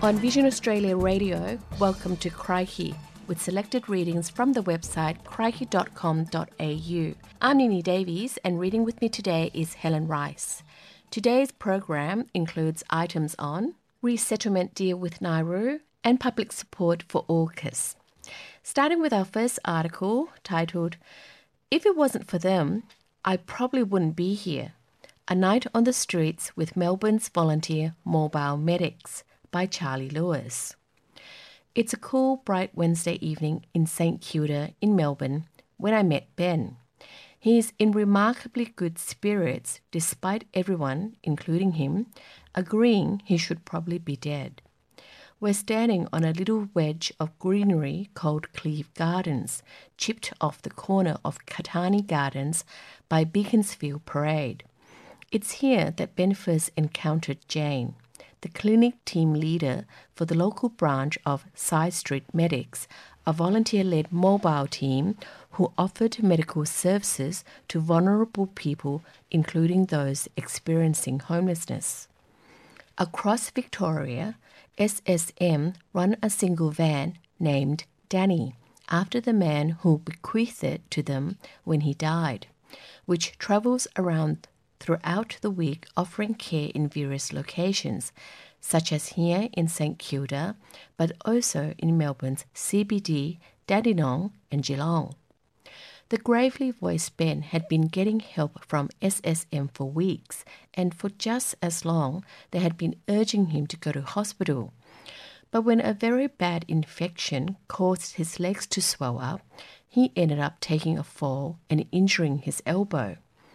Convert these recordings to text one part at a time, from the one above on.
On Vision Australia Radio, welcome to Crikey, with selected readings from the website crikey.com.au. I'm Nini Davies, and reading with me today is Helen Rice. Today's program includes items on resettlement deal with Nauru and public support for AUKUS. Starting with our first article titled, "If it wasn't for them, I probably wouldn't be here. A night on the streets with Melbourne's volunteer mobile medics," by Charlie Lewis. It's a cool, bright Wednesday evening in St Kilda in Melbourne when I met Ben. He is in remarkably good spirits despite everyone, including him, agreeing he should probably be dead. We're standing on a little wedge of greenery called Cleve Gardens, chipped off the corner of Katani Gardens by Beaconsfield Parade. It's here that Ben first encountered Jane, the clinic team leader for the local branch of Side Street Medics, a volunteer-led mobile team who offered medical services to vulnerable people, including those experiencing homelessness. Across Victoria, SSM run a single van named Danny, after the man who bequeathed it to them when he died, which travels around throughout the week offering care in various locations, such as here in St Kilda, but also in Melbourne's CBD, Dandenong and Geelong. The gravely voiced Ben had been getting help from SSM for weeks, and for just as long they had been urging him to go to hospital. But when a very bad infection caused his legs to swell up, he ended up taking a fall and injuring his elbow.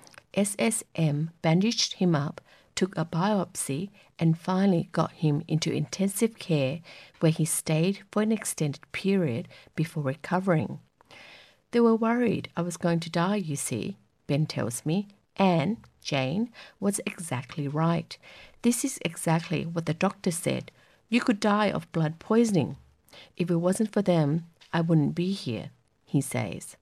SSM bandaged him up, took a biopsy, and finally got him into intensive care where he stayed for an extended period before recovering. "They were worried I was going to die, you see," Ben tells me, and Jane was exactly right. "This is exactly what the doctor said. You could die of blood poisoning. If it wasn't for them, I wouldn't be here," he says.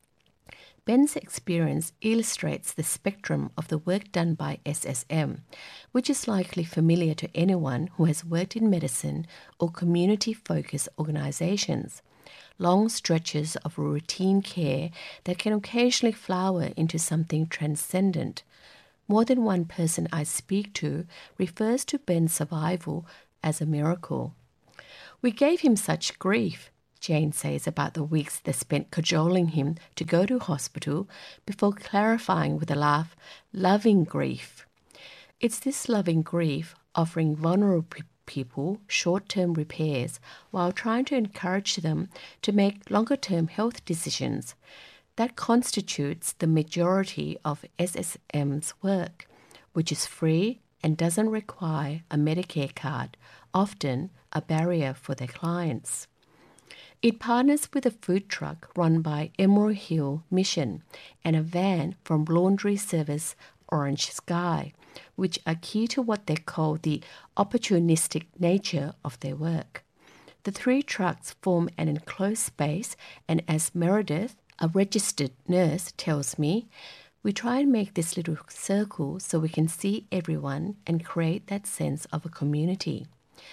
Ben's experience illustrates the spectrum of the work done by SSM, which is likely familiar to anyone who has worked in medicine or community-focused organisations. Long stretches of routine care that can occasionally flower into something transcendent. More than one person I speak to refers to Ben's survival as a miracle. "We gave him such grief," Jane says about the weeks they spent cajoling him to go to hospital before clarifying with a laugh, "loving grief." It's this loving grief offering vulnerable people short-term repairs while trying to encourage them to make longer-term health decisions that constitutes the majority of SSM's work, which is free and doesn't require a Medicare card, often a barrier for their clients. It partners with a food truck run by Emerald Hill Mission and a van from laundry service Orange Sky, which are key to what they call the opportunistic nature of their work. The three trucks form an enclosed space, and as Meredith, a registered nurse, tells me, we try and make this little circle so we can see everyone and create that sense of a community.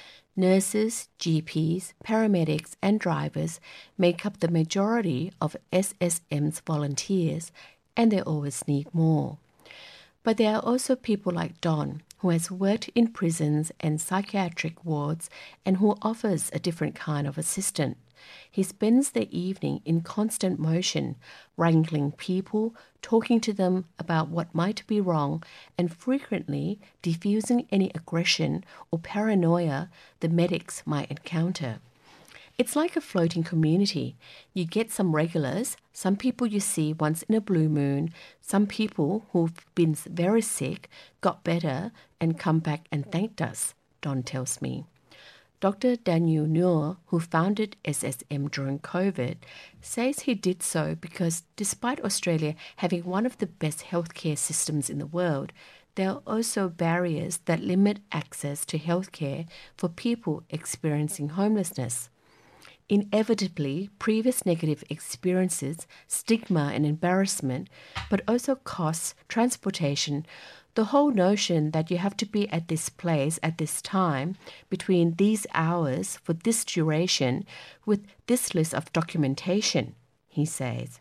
Nurses, GPs, paramedics and drivers make up the majority of SSM's volunteers, and they always need more. But there are also people like Don, who has worked in prisons and psychiatric wards and who offers a different kind of assistant. He spends the evening in constant motion, wrangling people, talking to them about what might be wrong, and frequently diffusing any aggression or paranoia the medics might encounter. It's like a floating community. You get some regulars, some people you see once in a blue moon, some people who've been very sick, got better, and come back and thanked us, Don tells me. Dr. Daniel Noor, who founded SSM during COVID, says he did so because despite Australia having one of the best healthcare systems in the world, there are also barriers that limit access to healthcare for people experiencing homelessness. Inevitably, previous negative experiences, stigma and embarrassment, but also costs, transportation, The whole notion that you have to be at this place at this time, between these hours, for this duration, with this list of documentation, he says.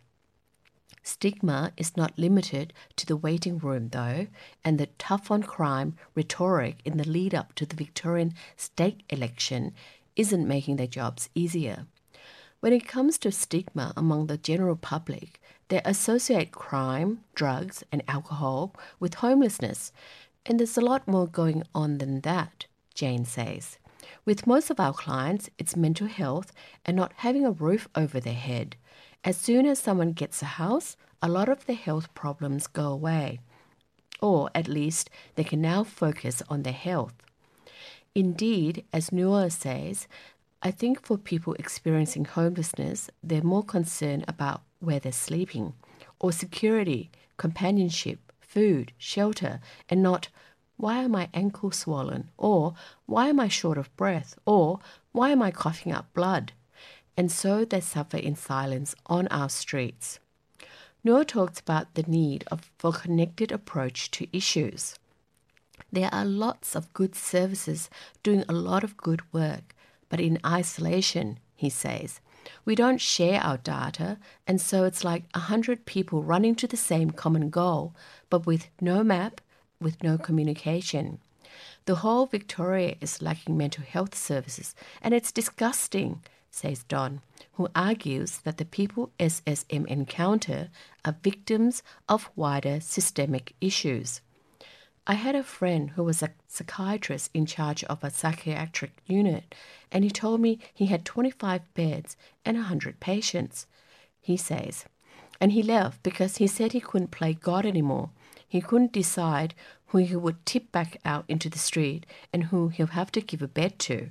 Stigma is not limited to the waiting room, though, and the tough on crime rhetoric in the lead up to the Victorian state election isn't making their jobs easier. When it comes to stigma among the general public, they associate crime, drugs, and alcohol with homelessness, and there's a lot more going on than that, Jane says. With most of our clients, it's mental health and not having a roof over their head. As soon as someone gets a house, a lot of their health problems go away. Or at least they can now focus on their health. Indeed, as Noor says, I think for people experiencing homelessness, they're more concerned about where they're sleeping, or security, companionship, food, shelter, and not, why are my ankles swollen? Or, why am I short of breath? Or, why am I coughing up blood? And so they suffer in silence on our streets. Noor talks about the need for a connected approach to issues. There are lots of good services doing a lot of good work, but in isolation, he says. We don't share our data, and so it's like 100 people running to the same common goal, but with no map, with no communication. The whole Victoria is lacking mental health services, and it's disgusting, says Don, who argues that the people SSM encounter are victims of wider systemic issues. I had a friend who was a psychiatrist in charge of a psychiatric unit, and he told me he had 25 beds and 100 patients, he says. And he left because he said he couldn't play God anymore. He couldn't decide who he would tip back out into the street and who he'll have to give a bed to.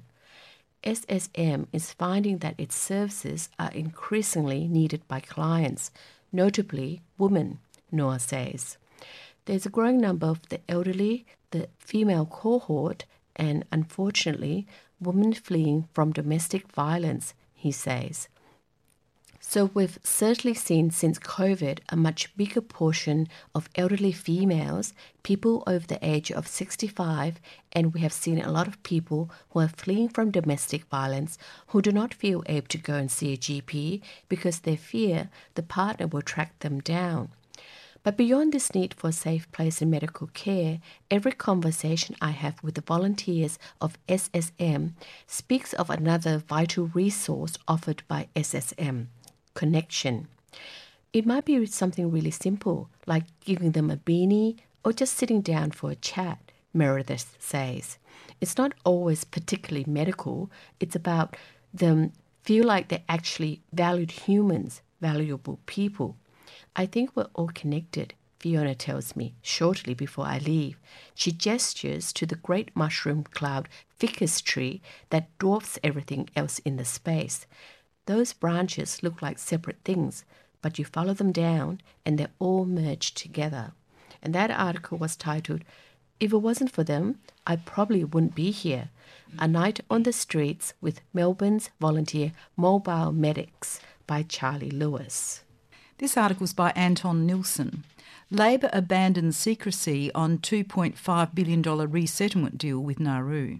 SSM is finding that its services are increasingly needed by clients, notably women, Noor says. There's a growing number of the elderly, the female cohort, and unfortunately, women fleeing from domestic violence, he says. So we've certainly seen since COVID a much bigger portion of elderly females, people over the age of 65, and we have seen a lot of people who are fleeing from domestic violence who do not feel able to go and see a GP because they fear the partner will track them down. But beyond this need for a safe place in medical care, every conversation I have with the volunteers of SSM speaks of another vital resource offered by SSM, connection. It might be something really simple, like giving them a beanie or just sitting down for a chat, Meredith says. It's not always particularly medical. It's about them feel like they're actually valued humans, valuable people. I think we're all connected, Fiona tells me shortly before I leave. She gestures to the great mushroom cloud ficus tree that dwarfs everything else in the space. Those branches look like separate things, but you follow them down and they're all merged together. And that article was titled, If It Wasn't For Them, I Probably Wouldn't Be Here. A Night on the Streets with Melbourne's Volunteer Mobile Medics by Charlie Lewis. This article's by Anton Nilsson. Labor abandons secrecy on $2.5 billion resettlement deal with Nauru.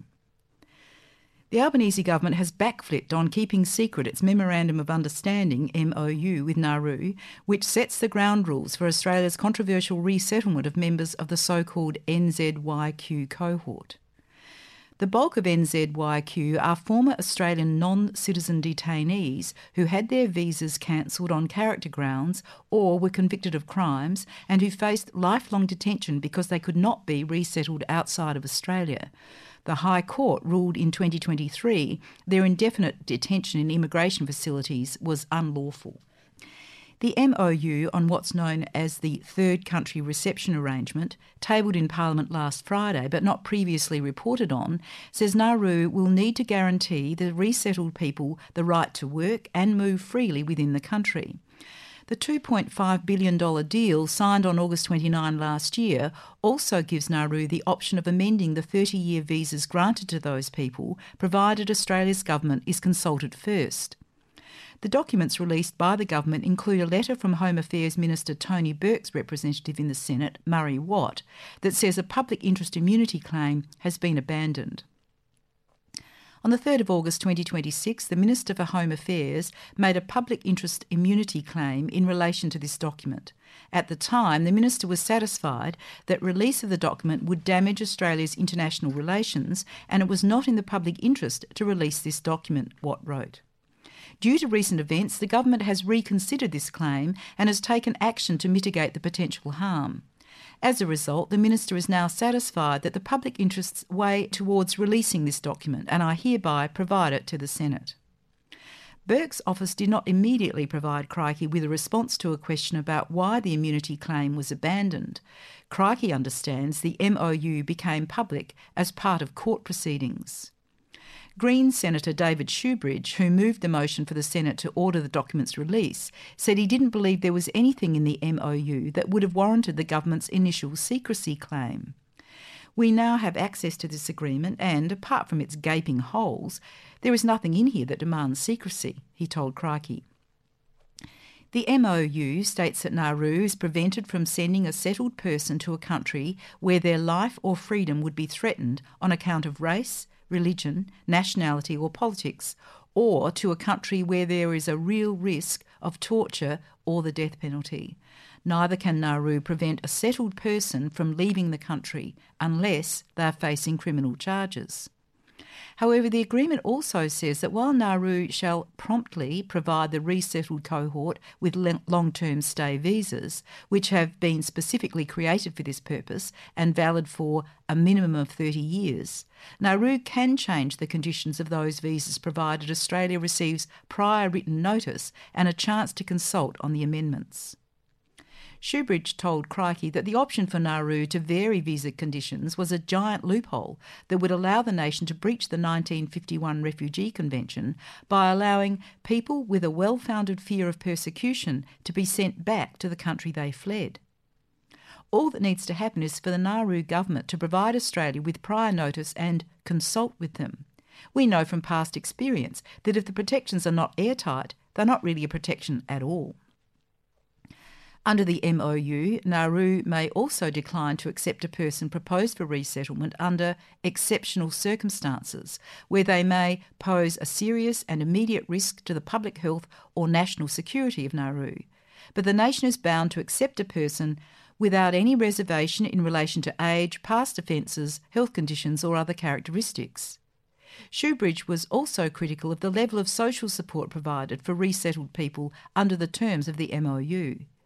The Albanese government has backflipped on keeping secret its Memorandum of Understanding, MOU, with Nauru, which sets the ground rules for Australia's controversial resettlement of members of the so-called NZYQ cohort. The bulk of NZYQ are former Australian non-citizen detainees who had their visas cancelled on character grounds or were convicted of crimes and who faced lifelong detention because they could not be resettled outside of Australia. The High Court ruled in 2023 their indefinite detention in immigration facilities was unlawful. The MOU on what's known as the Third Country Reception Arrangement, tabled in Parliament last Friday but not previously reported on, says Nauru will need to guarantee the resettled people the right to work and move freely within the country. The $2.5 billion deal signed on August 29 last year also gives Nauru the option of amending the 30-year visas granted to those people, provided Australia's government is consulted first. The documents released by the government include a letter from Home Affairs Minister Tony Burke's representative in the Senate, Murray Watt, that says a public interest immunity claim has been abandoned. On the 3rd of August 2026, the Minister for Home Affairs made a public interest immunity claim in relation to this document. At the time, the Minister was satisfied that release of the document would damage Australia's international relations, and it was not in the public interest to release this document, Watt wrote. Due to recent events, the government has reconsidered this claim and has taken action to mitigate the potential harm. As a result, the Minister is now satisfied that the public interests weigh towards releasing this document, and I hereby provide it to the Senate. Burke's office did not immediately provide Crikey with a response to a question about why the immunity claim was abandoned. Crikey understands the MOU became public as part of court proceedings. Greens Senator David Shoebridge, who moved the motion for the Senate to order the document's release, said he didn't believe there was anything in the MOU that would have warranted the government's initial secrecy claim. We now have access to this agreement and, apart from its gaping holes, there is nothing in here that demands secrecy, he told Crikey. The MOU states that Nauru is prevented from sending a settled person to a country where their life or freedom would be threatened on account of race, religion, nationality or politics, or to a country where there is a real risk of torture or the death penalty. Neither can Nauru prevent a settled person from leaving the country unless they are facing criminal charges. However, the agreement also says that while Nauru shall promptly provide the resettled cohort with long-term stay visas, which have been specifically created for this purpose and valid for a minimum of 30 years, Nauru can change the conditions of those visas provided Australia receives prior written notice and a chance to consult on the amendments. Shoebridge told Crikey that the option for Nauru to vary visa conditions was a giant loophole that would allow the nation to breach the 1951 Refugee Convention by allowing people with a well-founded fear of persecution to be sent back to the country they fled. All that needs to happen is for the Nauru government to provide Australia with prior notice and consult with them. We know from past experience that if the protections are not airtight, they're not really a protection at all. Under the MOU, Nauru may also decline to accept a person proposed for resettlement under exceptional circumstances, where they may pose a serious and immediate risk to the public health or national security of Nauru. But the nation is bound to accept a person without any reservation in relation to age, past offences, health conditions or other characteristics. Shoebridge was also critical of the level of social support provided for resettled people under the terms of the MOU.